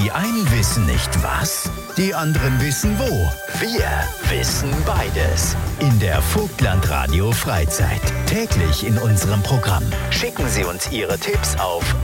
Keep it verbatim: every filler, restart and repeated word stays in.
Die einen wissen nicht was, die anderen wissen wo. Wir wissen beides. In der Vogtland Radio Freizeit. Täglich in unserem Programm. Schicken Sie uns Ihre Tipps auf